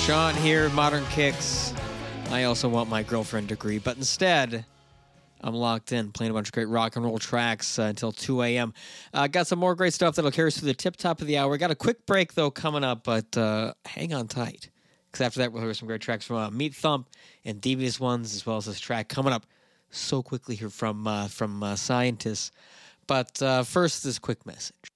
Sean here, Modern Kicks. I also want my girlfriend degree, but instead, I'm locked in, playing a bunch of great rock and roll tracks until 2 a.m. Got some more great stuff that'll carry us through the tip-top of the hour. Got a quick break, though, coming up, but hang on tight. Because after that, we'll hear some great tracks from Meat Thump and Devious Ones, as well as this track coming up so quickly here from Scientists. But first, this quick message.